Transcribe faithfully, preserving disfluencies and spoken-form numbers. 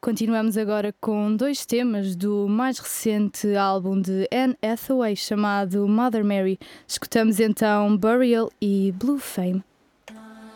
Continuamos agora com dois temas do mais recente álbum de Anne Hathaway chamado Mother Mary. Escutamos então Burial e Blue Flame.